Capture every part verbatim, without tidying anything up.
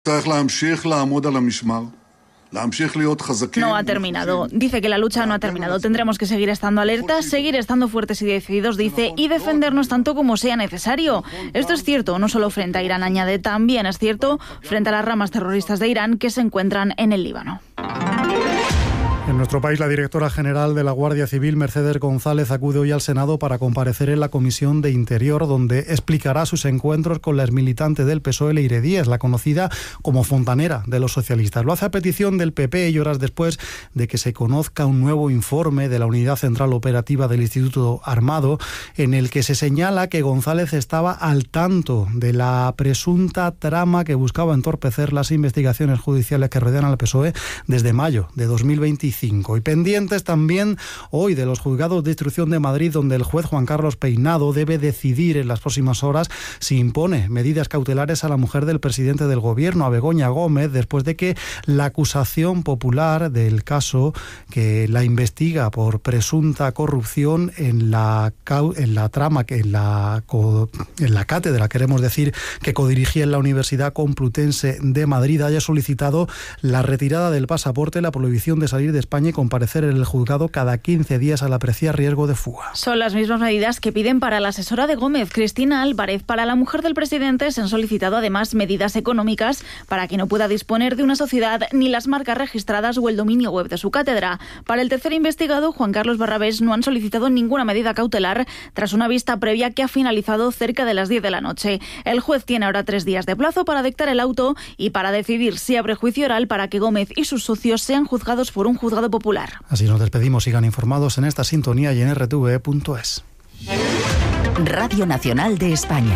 No ha terminado. Dice que la lucha no ha terminado. Tendremos que seguir estando alertas, seguir estando fuertes y decididos, dice, y defendernos tanto como sea necesario. Esto es cierto, no solo frente a Irán, añade, también es cierto frente a las ramas terroristas de Irán que se encuentran en el Líbano. En nuestro país, la directora general de la Guardia Civil, Mercedes González, acude hoy al Senado para comparecer en la Comisión de Interior, donde explicará sus encuentros con la exmilitante del P S O E, Leire Díez, la conocida como fontanera de los socialistas. Lo hace a petición del P P y horas después de que se conozca un nuevo informe de la Unidad Central Operativa del Instituto Armado, en el que se señala que González estaba al tanto de la presunta trama que buscaba entorpecer las investigaciones judiciales que rodean al P S O E desde mayo de dos mil veinticinco. Y pendientes también hoy de los juzgados de instrucción de Madrid, donde el juez Juan Carlos Peinado debe decidir en las próximas horas si impone medidas cautelares a la mujer del presidente del gobierno, a Begoña Gómez, después de que la acusación popular del caso que la investiga por presunta corrupción en la, en la trama, que en la, en la cátedra, queremos decir, que codirigía en la Universidad Complutense de Madrid, haya solicitado la retirada del pasaporte, la prohibición de salir de España y comparecer en el juzgado cada quince días al apreciar riesgo de fuga. Son las mismas medidas que piden para la asesora de Gómez, Cristina Álvarez. Para la mujer del presidente se han solicitado además medidas económicas para que no pueda disponer de una sociedad ni las marcas registradas o el dominio web de su cátedra. Para el tercer investigado, Juan Carlos Barrabés, no han solicitado ninguna medida cautelar tras una vista previa que ha finalizado cerca de las diez de la noche. El juez tiene ahora tres días de plazo para dictar el auto y para decidir si abre juicio oral para que Gómez y sus socios sean juzgados por un juzgado popular. Así nos despedimos. Sigan informados en esta sintonía y en r t v punto es. Radio Nacional de España.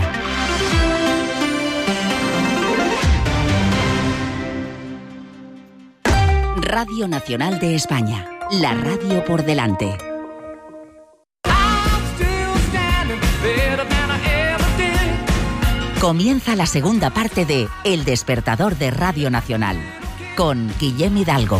Radio Nacional de España. La radio por delante. Comienza la segunda parte de El Despertador de Radio Nacional con Guillem Hidalgo.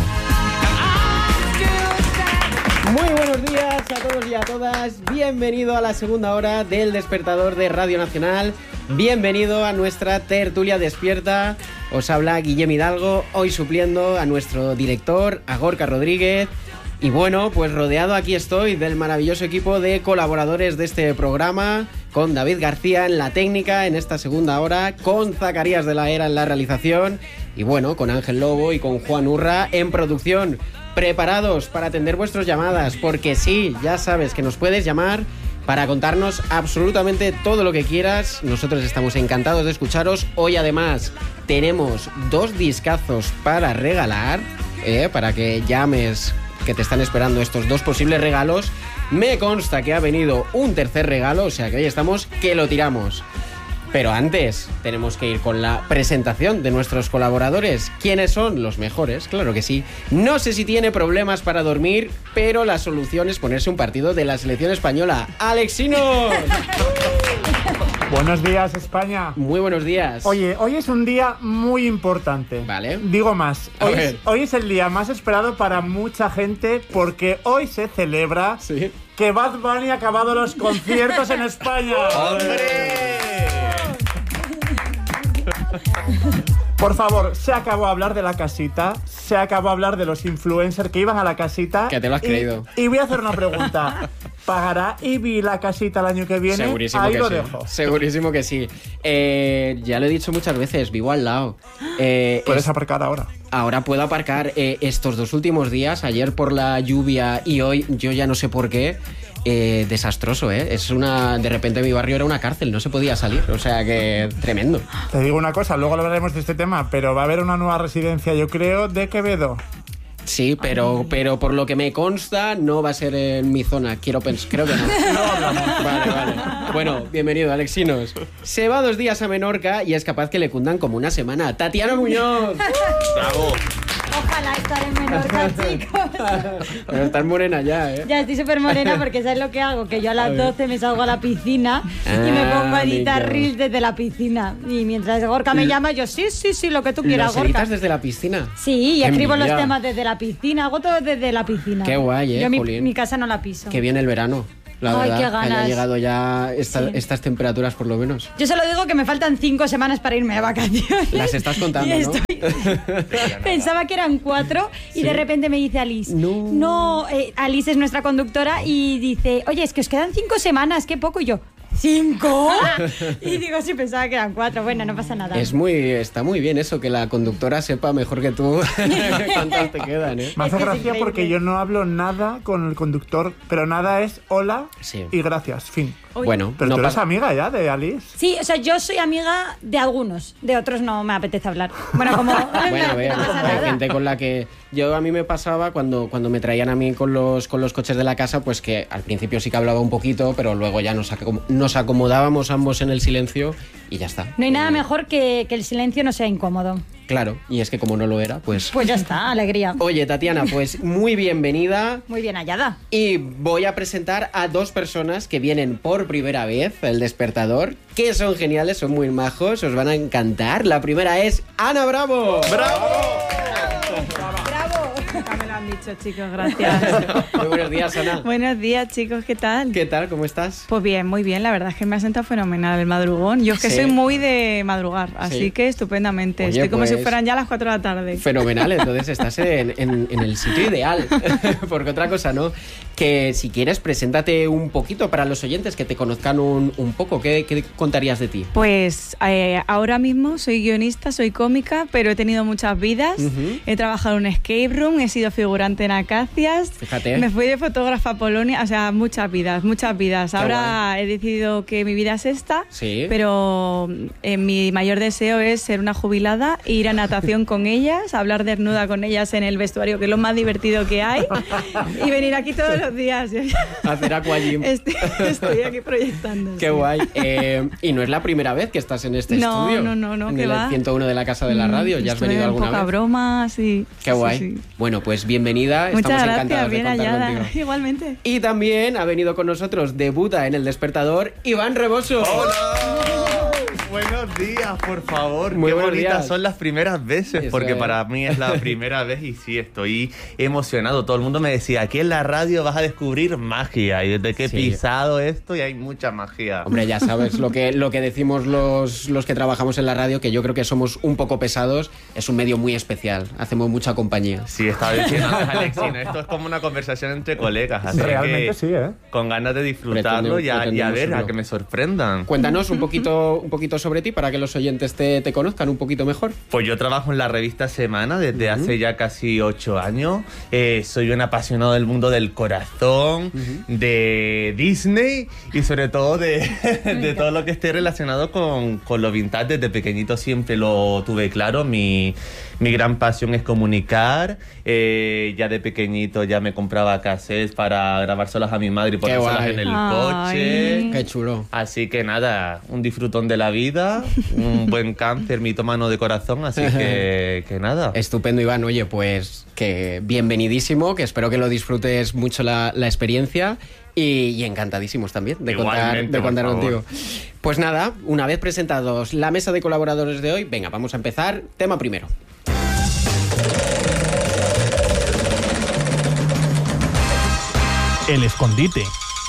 Muy buenos días a todos y a todas. Bienvenido a la segunda hora del Despertador de Radio Nacional. Bienvenido a nuestra tertulia despierta. Os habla Guillem Hidalgo, hoy supliendo a nuestro director, a Gorka Rodríguez. Y bueno, pues rodeado aquí estoy del maravilloso equipo de colaboradores de este programa, con David García en la técnica en esta segunda hora, con Zacarías de la Era en la realización y bueno, con Ángel Lobo y con Juan Urra en producción. Preparados para atender vuestras llamadas, porque sí, ya sabes que nos puedes llamar para contarnos absolutamente todo lo que quieras. Nosotros estamos encantados de escucharos. Hoy además tenemos dos discazos para regalar, eh, para que llames, que te están esperando estos dos posibles regalos. Me consta que ha venido un tercer regalo, o sea que hoy estamos que lo tiramos. Pero antes tenemos que ir con la presentación de nuestros colaboradores. ¿Quiénes son? Los mejores, claro que sí. No sé si tiene problemas para dormir, pero la solución es ponerse un partido de la selección española. ¡Alexinos! Buenos días, España. Muy buenos días. Oye, hoy es un día muy importante. Vale. Digo más, hoy es, hoy es el día más esperado para mucha gente porque hoy se celebra ¿Sí? que Bad Bunny ha acabado los conciertos en España. ¡Hombre! Por favor, se acabó de hablar de la casita, se acabó de hablar de los influencers que iban a la casita. Que te lo has y, creído. Y voy a hacer una pregunta. ¿Pagará Ibi la casita el año que viene? Segurísimo Ahí que lo sí. dejo. Segurísimo que sí. Eh, ya lo he dicho muchas veces, vivo al lado. Eh, Puedes es... aparcar ahora. Ahora puedo aparcar. Eh, estos dos últimos días, ayer por la lluvia y hoy, yo ya no sé por qué, eh, desastroso, ¿eh? Es una... De repente mi barrio era una cárcel, no se podía salir. O sea que tremendo. Te digo una cosa, luego hablaremos de este tema, pero va a haber una nueva residencia, yo creo, de Quevedo. Sí, pero, pero por lo que me consta, no va a ser en mi zona. Quiero pensar, creo que no. No hablamos. Vale, vale. Bueno, bienvenido, Alexinos. Se va dos días a Menorca y es capaz que le cundan como una semana. ¡Tatiana Muñoz! ¡Bravo! Ojalá estar en Menorca, chicos. Pero estás morena ya, ¿eh? Ya estoy súper morena porque ¿sabes lo que hago? Que yo a las doce me salgo a la piscina ah, y me pongo a editar amigo. reels desde la piscina. Y mientras Gorka me llama, yo sí, sí, sí, lo que tú quieras, ¿Los Gorka. editas desde la piscina? Sí, y Qué escribo envidia. los temas desde la piscina, hago todo desde la piscina. Qué guay, ¿eh, Yo mi, Julián? mi casa no la piso. Que viene el verano. la Ay, verdad, qué que ganas. haya llegado ya esta- Sí. estas temperaturas por lo menos. Yo solo digo que me faltan cinco semanas para irme de vacaciones. Las estás contando, Y ¿no? estoy- Pensaba que eran cuatro y ¿Sí? de repente me dice Alice. No. No, eh, Alice es nuestra conductora y dice, oye, es que os quedan cinco semanas, qué poco. Y yo, ¿cinco? Y digo, sí, pensaba que eran cuatro. Bueno, no pasa nada. Es muy, está muy bien eso, que la conductora sepa mejor que tú cuántas te quedan, ¿eh? Me hace Es que es gracia increíble. porque yo no hablo nada con el conductor, pero nada es hola Sí. y gracias, fin. Bueno, Pero no tú eres pasa- amiga ya de Alice. Sí, o sea, yo soy amiga de algunos, de otros no me apetece hablar. Bueno, como Bueno, a ver, no pasa hay nada. gente con la que yo a mí me pasaba cuando, cuando me traían a mí con los, con los coches de la casa, pues que al principio sí que hablaba un poquito, pero luego ya nos, acom- nos acomodábamos ambos en el silencio y ya está. No hay nada Eh, mejor que, que el silencio no sea incómodo. Claro, y es que como no lo era, pues... Pues ya está, alegría. Oye, Tatiana, pues muy bienvenida. Muy bien hallada. Y voy a presentar a dos personas que vienen por primera vez al Despertador, que son geniales, son muy majos, os van a encantar. La primera es Ana Bravo. ¡Bravo! Ya me lo han dicho, chicos, gracias. Muy buenos días, Ana. Buenos días, chicos, ¿qué tal? ¿Qué tal? ¿Cómo estás? Pues bien, muy bien, la verdad es que me ha sentado fenomenal el madrugón. Yo es que Sí. soy muy de madrugar, así Sí. que estupendamente. Oye, Estoy como pues- si fueran ya las cuatro de la tarde. Fenomenal, entonces estás en, en- en el sitio ideal, porque otra cosa no. Que si quieres, preséntate un poquito para los oyentes que te conozcan un, un poco. ¿Qué, qué contarías de ti? Pues eh, ahora mismo soy guionista, soy cómica, pero he tenido muchas vidas. Ujú. He trabajado en un escape room, he sido figurante en Acacias. Fíjate. Me fui de fotógrafa a Polonia, o sea, muchas vidas, muchas vidas. Qué Ahora he decidido que mi vida es esta, Sí. pero eh, mi mayor deseo es ser una jubilada, ir a natación con ellas, hablar desnuda con ellas en el vestuario, que es lo más divertido que hay, y venir aquí todos los días. Hacer aquagym. Estoy, estoy aquí proyectando. Qué sí. guay. Eh, y no es la primera vez que estás en este No, estudio. no, no, no, En ¿qué el va? ciento uno de la Casa de la Mm, Radio. ¿Ya has estuve venido en alguna poca vez? broma, sí. Qué Sí, guay. sí, sí. Bueno, pues bienvenida. Muchas Estamos gracias, encantados bien de contar hallada. contigo. Igualmente. Y también ha venido con nosotros, debuta en El Despertador, Iván Reboso. Buenos días, por favor. Muy Qué buenos bonitas días. son las primeras veces, Eso porque es. para mí es la primera vez y sí, estoy emocionado. Todo el mundo me decía, aquí en la radio vas a descubrir magia y desde que he Sí. pisado esto y hay mucha magia. Hombre, ya sabes lo que, lo que decimos los, los que trabajamos en la radio, que yo creo que somos un poco pesados. Es un medio muy especial, hacemos mucha compañía. Sí, estaba diciendo antes Alexina, esto es como una conversación entre colegas, así Realmente que sí, ¿eh? con ganas de disfrutarlo y a, y a Pretendemos ver, a serlo. que me sorprendan. Cuéntanos un poquito, un poquito sobre ti para que los oyentes te, te conozcan un poquito mejor. Pues yo trabajo en la revista Semana desde hace ya casi ocho años. Eh, soy un apasionado del mundo del corazón, de Disney y sobre todo de, de todo lo que esté relacionado con, con lo vintage. Desde pequeñito siempre lo tuve claro. Mi, mi gran pasión es comunicar. Eh, ya de pequeñito ya me compraba cassettes para grabar solas a mi madre y Qué ponérselas guay. en el Ay. coche. Qué chulo. Así que nada, un disfrutón de la vida, un buen cáncer mitómano de corazón, así que, que nada. Estupendo, Iván. Oye, pues que bienvenidísimo, que espero que lo disfrutes mucho la, la experiencia y, y encantadísimos también de contar, Igualmente, de por contar favor. contigo. Pues nada, una vez presentados la mesa de colaboradores de hoy, venga, vamos a empezar. Tema primero. El escondite.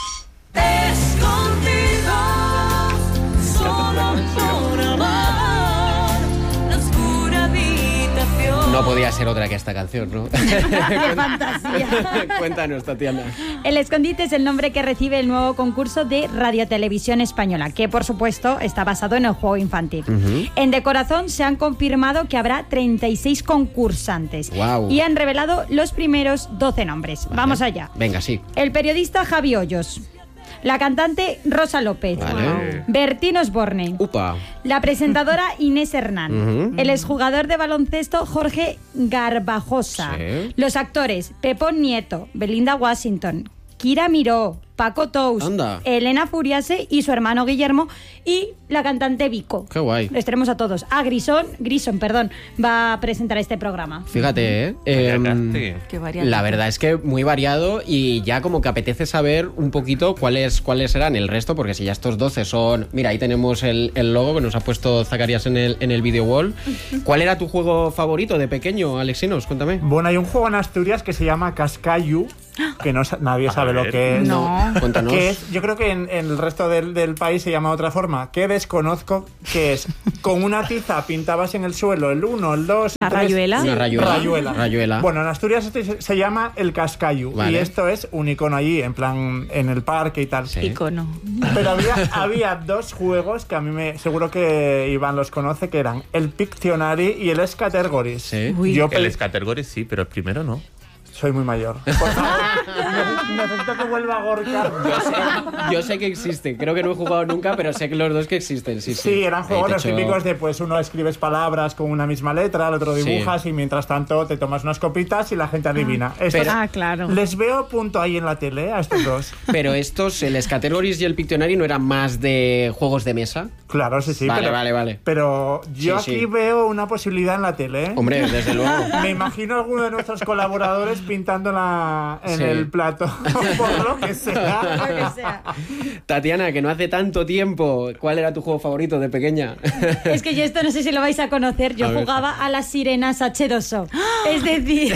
No podía ser otra que esta canción, ¿no? ¡Qué fantasía! Cuéntanos, Tatiana. El Escondite es el nombre que recibe el nuevo concurso de Radiotelevisión Española, que por supuesto está basado en el juego infantil. En De Corazón se han confirmado que habrá treinta y seis concursantes Guau. y han revelado los primeros doce nombres. Vamos allá. Venga, sí. El periodista Javi Hoyos, la cantante Rosa López, Vale. Bertín Osborne, Upa. la presentadora Inés Hernán, Ujú. el exjugador de baloncesto Jorge Garbajosa, Sí. los actores Pepón Nieto, Belinda Washington, Kira Miró, Paco Tous, Anda. Elena Furiase y su hermano Guillermo y la cantante Vico. Qué guay. Les tenemos a todos. Ah, Grison, Grison, perdón, va a presentar este programa. Fíjate, ¿eh? Vaya Em, casting. Qué variante. La verdad es que muy variado y ya como que apetece saber un poquito cuáles, cuáles serán el resto, porque si ya estos doce son... Mira, ahí tenemos el, el logo que nos ha puesto Zacarías en el, en el video wall. ¿Cuál era tu juego favorito de pequeño, Alexinos? Cuéntame. Bueno, hay un juego en Asturias que se llama Cascayu, que no nadie sabe lo que es. No. Cuéntanos. Que es, yo creo que en, en el resto del, del país se llama de otra forma. Que desconozco, que es con una tiza pintabas en el suelo el uno, el dos, ¿La tres. rayuela? Una rayuela. Rayuela. Rayuela. Bueno, en Asturias esto se, se llama el cascayu. Vale. Y esto es un icono allí, en plan, en el parque y tal. Sí. Icono. Pero había, había dos juegos que a mí me seguro que Iván los conoce, que eran el Pictionary y el Scattergories. Sí. Uy. Yo El pe- Scattergories sí, pero el primero no. soy muy mayor. Por favor, necesito que vuelva Gorka. Yo sé, yo sé que existen. Creo que no he jugado nunca, pero sé que los dos que existen. Sí, sí. Sí, eran juegos Ahí los te echo- típicos de pues uno escribes palabras con una misma letra, el otro dibujas Sí. y mientras tanto te tomas unas copitas y la gente adivina. Estos- Pero- Ah, claro. Les veo punto ahí en la tele a estos dos. Pero estos, el Scattergories y el Pictionary, no eran más de juegos de mesa. Claro, sí, sí. Vale, pero, vale, vale. Pero yo Sí, aquí sí. veo una posibilidad en la tele. ¿eh? Hombre, desde luego. Me imagino a alguno de nuestros colaboradores pintando la, en Sí. el plato, por lo que sea. Lo que sea. Tatiana, que no hace tanto tiempo, ¿cuál era tu juego favorito de pequeña? Es que yo esto no sé si lo vais a conocer. Yo A ver. jugaba a las sirenas hache dos o. Es decir,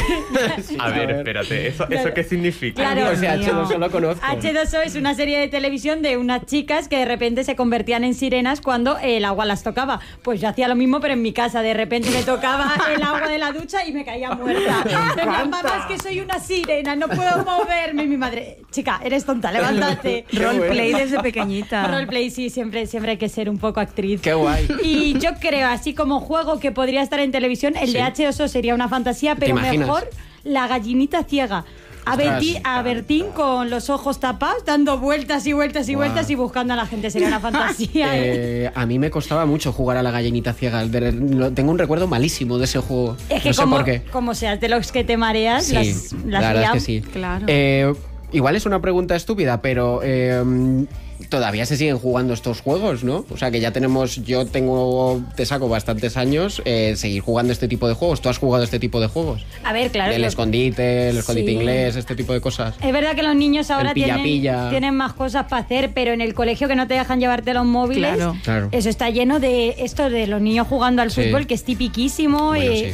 A ver, espérate, ¿eso, ¿eso qué significa? Claro. O sea, Dios H mío. dos O lo conozco. hache dos o es una serie de televisión de unas chicas que de repente se convertían en sirenas cuando el agua las tocaba. Pues yo hacía lo mismo, pero en mi casa. De repente me tocaba el agua de la ducha y me caía muerta. En plan, mamá, es que soy una sirena, no puedo moverme. Y mi madre, chica, eres tonta, levántate. Roleplay desde pequeñita. Roleplay, sí, siempre, siempre hay que ser un poco actriz. Qué guay. Y yo creo, así como juego que podría estar en televisión, el Sí. de hache dos o sería una fantasía, pero imaginas? mejor la gallinita ciega. A, Ostras. Bertín, a Bertín con los ojos tapados, dando vueltas y vueltas y Guau. vueltas y buscando a la gente. Sería una fantasía. ¿eh? Eh, a mí me costaba mucho jugar a la gallinita ciega. De- lo- tengo un recuerdo malísimo de ese juego. Es que no sé como, por qué. como seas de los que te mareas, Sí, las, las la verdad liado. es que sí. Claro. Eh, igual es una pregunta estúpida, pero eh, todavía se siguen jugando estos juegos, ¿no? O sea, que ya tenemos, yo tengo, te saco bastantes años, eh, seguir jugando este tipo de juegos. ¿Tú has jugado este tipo de juegos? A ver, claro. El lo- escondite, el escondite Sí. inglés, este tipo de cosas. Es verdad que los niños ahora El pilla, tienen, pilla. tienen más cosas para hacer, pero en el colegio que no te dejan llevarte los móviles, Claro. Claro. eso está lleno de esto de los niños jugando al Sí. fútbol, que es tipiquísimo, Bueno, eh, sí.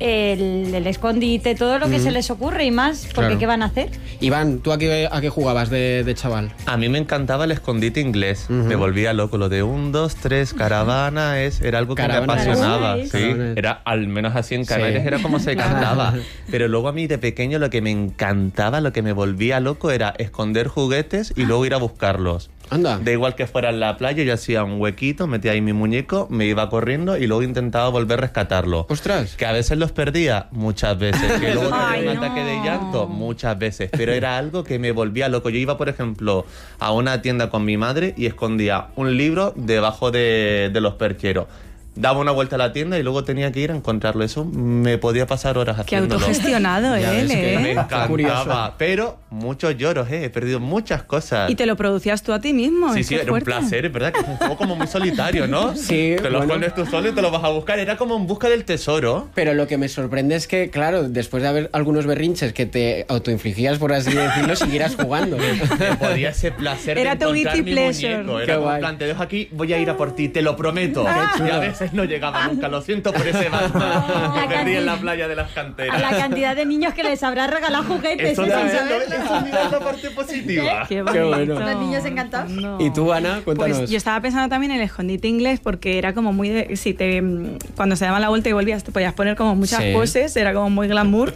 el, el escondite, todo lo que se les ocurre y más, porque Claro. ¿qué van a hacer? Iván, ¿tú a qué, a qué jugabas de, de chaval? A mí me encantaba el escondite inglés. Ujú. Me volvía loco. Lo de un, dos, tres, caravana es, era algo que Caravana me es- apasionaba. Caravana es- Sí, Caravana es- era al menos así en Canarias, Sí. era como se cantaba. Pero luego a mí de pequeño lo que me encantaba, lo que me volvía loco era esconder juguetes y luego ir a buscarlos. Anda. Da igual que fuera en la playa, yo hacía un huequito, metía ahí mi muñeco, me iba corriendo y luego intentaba volver a rescatarlo. Ostras. Que a veces los perdía, muchas veces. Que luego tenía Ay, un no. ataque de llanto, muchas veces. Pero era algo que me volvía loco. Yo iba, por ejemplo, a una tienda con mi madre y escondía un libro debajo de, de los percheros. Daba una vuelta a la tienda y luego tenía que ir a encontrarlo. Eso me podía pasar horas Qué haciéndolo. autogestionado Ya él, ves que ¿eh? Me Qué curioso. encantaba. Pero muchos lloros, ¿eh? He perdido muchas cosas. Y te lo producías tú a ti mismo. Sí, ¿eh? sí, Qué era un fuerte. placer, es verdad que es un juego como muy solitario, ¿no? Sí, Te lo bueno. pones tú solo y te lo vas a buscar. Era como en busca del tesoro. Pero lo que me sorprende es que, claro, después de haber algunos berrinches que te autoinfligías, por así decirlo, siguieras jugando. Me podía ese placer Era de tu encontrar guilty mi pleasure. muñeco. Qué Era como, guay. en plan, te dejo aquí, voy a ir a por ti, te lo prometo. Y a veces no llegaba nunca, lo siento por ese Batman La que perdí en la cantidad- playa de las A canteras. la cantidad de niños que les habrá regalado juguetes, Eso ¿eh? ya sin es, ¿no? saberlo. Eso mira la parte positiva. Qué Qué bonito. bueno. Los niños encantados. No. ¿Y tú, Ana? Cuéntanos. Pues yo estaba pensando también en el escondite inglés porque era como muy de, si te cuando se daba la vuelta y volvías te podías poner como muchas Sí. poses, era como muy glamour.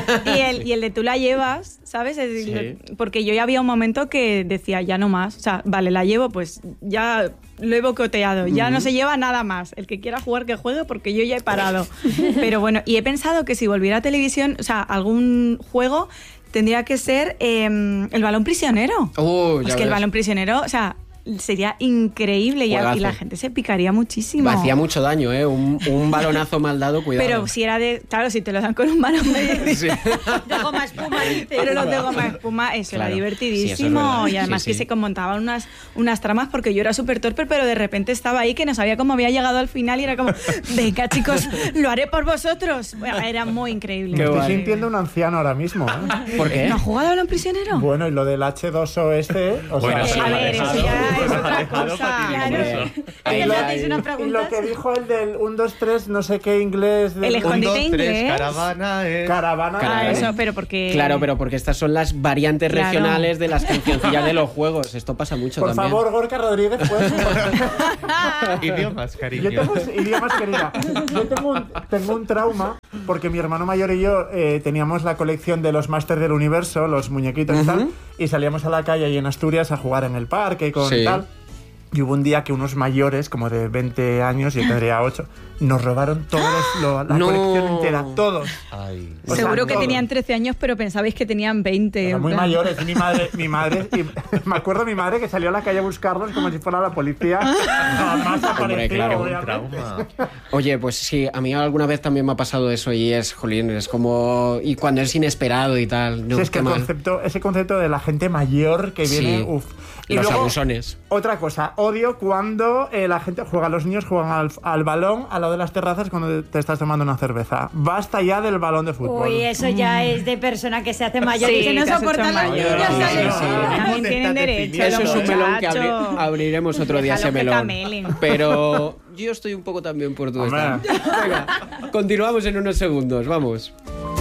y el y el de tú la llevas, ¿sabes? Es- Sí. Porque yo ya había un momento que decía, ya no más, o sea, vale, la llevo, pues ya lo he bocoteado, ya no se lleva nada más. El que quiera jugar que juegue porque yo ya he parado. Pero bueno, y he pensado que si volviera a televisión, o sea, algún juego tendría que ser eh, el balón prisionero. Uh, ya Es que el ves. balón prisionero, o sea, sería increíble y, Juegazo. y la gente se picaría muchísimo. Me hacía mucho daño, ¿eh? Un, un balonazo mal dado, cuidado. Pero si era de. Claro, si te lo dan con un balón de. Sí. De goma espuma, dice. Pero los de goma espuma, eso Claro. era Sí, eso es divertidísimo. verdad. Y además Sí, que sí. se montaban unas, unas tramas porque yo era súper torpe, pero de repente estaba ahí que no sabía cómo había llegado al final y era como, venga chicos, lo haré por vosotros. Bueno, era muy increíble. Me Qué estoy guay. sintiendo un anciano ahora mismo. ¿eh? ¿Por qué? ¿No has jugado a balón prisionero? Bueno, y lo del hache dos o este... O Bueno, sea, sí, a lo ver, he eso dejado. ya es otra cosa. Claro. Ahí, Es que ahí. hacéis una Y pregunta. lo que dijo el del uno, dos, tres, no sé qué inglés. Del El Un, escondite dos, tres, inglés. caravana es... Caravana. Ah, Claro. eso, pero porque... Claro, pero porque estas son las variantes Claro. regionales de las cancioncillas de los juegos. Esto pasa mucho Por también. favor, Gorka Rodríguez, pues. Idiomas, cariño. Yo tengo idiomas, querida. Yo tengo un, tengo un trauma porque mi hermano mayor y yo eh, teníamos la colección de los Masters del Universo, los muñequitos y tal, y salíamos a la calle ahí en Asturias a jugar en el parque con Sí. tal. Y hubo un día que unos mayores, como de veinte años, yo tendría ocho, nos robaron todos lo- la No. colección entera, todos. Ay. O sea, Seguro que todos. tenían trece años, pero pensabais que tenían veinte. Eran en muy plan. mayores. Y mi madre, mi madre, y me acuerdo mi madre que salió a la calle a buscarlos como si fuera la policía. Jamás apareció, claro. Un obviamente. trauma. Oye, pues sí, a mí alguna vez también me ha pasado eso y es, jolín, es como... Y cuando es inesperado y tal, no, Sí, es qué que el mal. concepto, ese concepto de la gente mayor que viene, Sí. uff. Los abusones. Otra cosa, odio cuando eh, la gente juega, los niños juegan al, al balón al lado de las terrazas cuando te estás tomando una cerveza. Basta ya del balón de fútbol. Uy, eso ya es de persona que se hace mayor Sí, y que no te has soporta hecho los mayor. niños. Sí, ¿sabes? sí, sí. También tienen derecho. Eso es un melón que abri- muchachos. abriremos otro día, ese Déjalo que melón. camelen. Pero yo estoy un poco también por tu Hombre. esta. Venga, continuamos en unos segundos, vamos.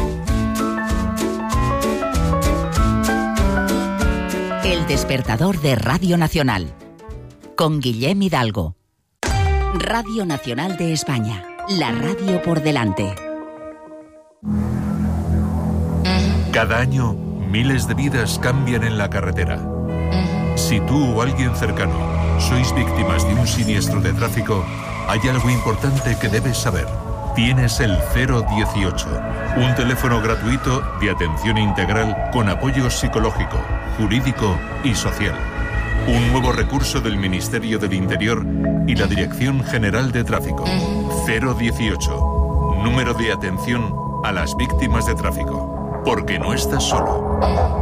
El despertador de Radio Nacional. Con Guillem Hidalgo. Radio Nacional de España. La radio por delante. Cada año, miles de vidas cambian en la carretera. Si tú o alguien cercano sois víctimas de un siniestro de tráfico, hay algo importante que debes saber. Tienes el cero dieciocho, un teléfono gratuito de atención integral con apoyo psicológico, jurídico y social. Un nuevo recurso del Ministerio del Interior y la Dirección General de Tráfico. cero dieciocho, número de atención a las víctimas de tráfico. Porque no estás solo.